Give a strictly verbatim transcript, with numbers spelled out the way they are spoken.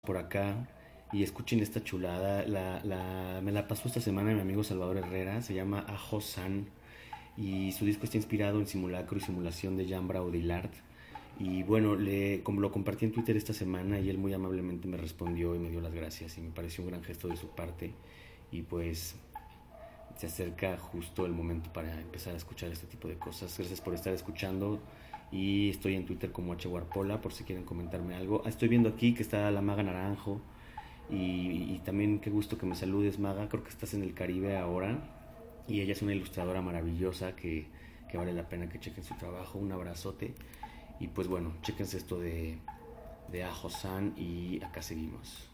por acá y escuchen esta chulada. La, la, me la pasó esta semana mi amigo Salvador Herrera, se llama Ajo San y su disco está inspirado en simulacro y simulación de Jean Baudrillard. Y bueno, le, como lo compartí en Twitter esta semana y él muy amablemente me respondió y me dio las gracias y me pareció un gran gesto de su parte. Y pues se acerca justo el momento para empezar a escuchar este tipo de cosas. Gracias por estar escuchando y estoy en Twitter como H Warpola por si quieren comentarme algo. Ah, estoy viendo aquí que está la Maga Naranjo y, y también qué gusto que me saludes, Maga. Creo que estás en el Caribe ahora y ella es una ilustradora maravillosa que, que vale la pena que chequen su trabajo. Un abrazote y pues bueno, chequense esto de, de Ajo San y acá seguimos.